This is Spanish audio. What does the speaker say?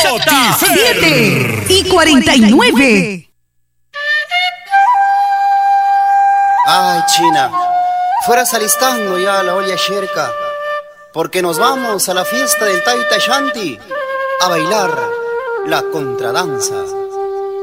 7:49. Ay, China, fueras alistando ya la olla Sherka, porque nos vamos a la fiesta del Taita Shanti a bailar la contradanza.